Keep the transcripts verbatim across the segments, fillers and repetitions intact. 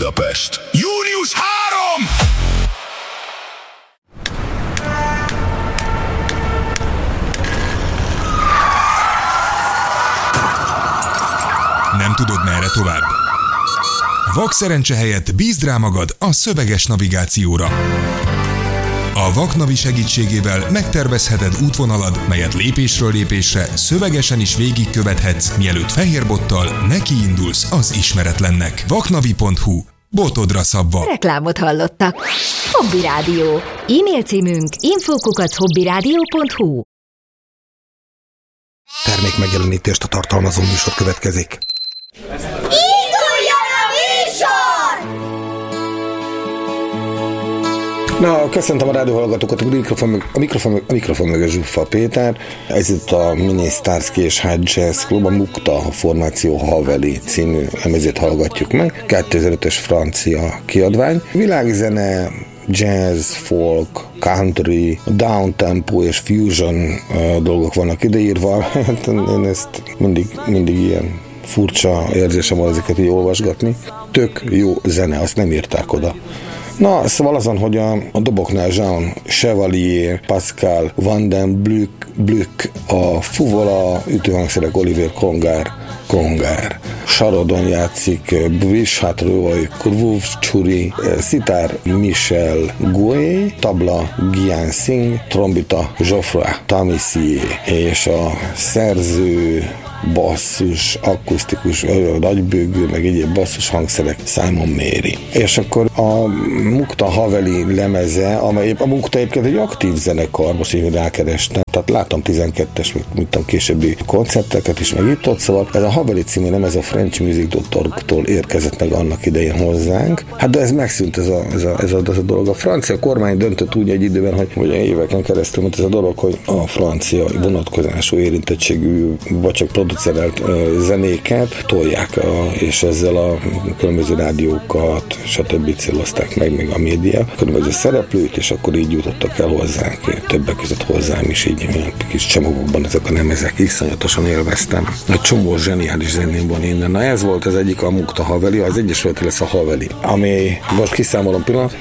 Budapest. június harmadika. Nem tudod, merre tovább? Vak szerencse helyett bízd rá magad a szöveges navigációra. A Vaknavi segítségével megtervezheted útvonalad, melyet lépésről lépésre szövegesen is végigkövethetsz, mielőtt fehérbottal nekiindulsz az ismeretlennek. vaknavi pont hu. Botodra szabva. Reklámot hallottak. Hobby Rádió. E-mail címünk info kukac hobbyradio pont hu. Termék megjelenítést a tartalmazó műsor következik. Induljon a műsor! Na, köszöntöm a rádióhallgatókat, a mikrofon, a mikrofon, a mikrofon mögött Zsuffa Péter. Ez itt a Mini Starsky és High Jazz Club, a Mukta formáció Haveli című lemezét hallgatjuk meg. kétezer-ötös francia kiadvány. Világzene, jazz, folk, country, downtempo és fusion uh, dolgok vannak ideírva. Hát én ezt mindig, mindig ilyen furcsa érzésem van ezeket így olvasgatni. Tök jó zene, azt nem írták oda. Na, szóval azon, hogy a, a doboknál Jean Chevalier, Pascal Van den Blük, Blük, a fuvola, ütőhangszerek Olivier Kongár, Kongár. Sarodon játszik Bvishat Roy, Kurvuv Csuri, szitár Michel Goué, tabla Gian Singh, trombita Geoffroy Tamissier, és a szerző basszus, akusztikus, nagybőgő, meg egyéb basszus hangszerek Simon Mary. És akkor a Mukta Haveli lemeze, amely a Mukta egyébként egy aktív zenekar, most én rákerestem, tehát láttam tizenkettes, mint tudom, későbbi koncerteket is, meg itt ott, szóval ez a Haveli című lemez a French Music dot org-tól érkezett meg annak idején hozzánk. Hát de ez megszűnt ez a, ez a, ez a, ez a dolog. A francia kormány döntött úgy egy időben, hogy, hogy éveken keresztül, mert ez a dolog, hogy a francia vonatkozású érintettségű, vagy csak producerelt zenéket tolják, a, és ezzel a különböző rádiókat, stb. Célozták meg, még a média, különböző szereplőt, és akkor így jutottak el hozzánk, többek között hozzám is így olyan kis csomagokban ezek a lemezek, iszonyatosan élveztem. Egy csomó zseniális zenén van innen. Na ez volt az egyik, a Mukta Haveli, az egyesülete lesz a Haveli, ami most kiszámolom pillanat.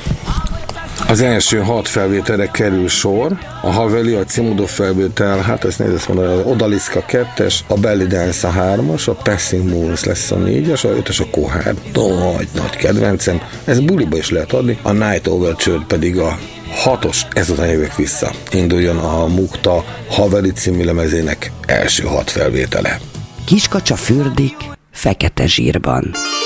Az első hat felvételre kerül sor, a Haveli, a Cimudó felvétel, hát ezt nézd, ezt mondani, az Odaliska kettes, a Belly Dance a hármas, a Passing Moons lesz a négyes, a ötös a Kohár, nagy, nagy kedvencem, ez buliba is lehet adni, a Night Overture pedig a hatos, ezután jövök vissza. Induljon a Mukta Haveli című lemezének első hat felvétele. Kiskacsa fürdik fekete zsírban.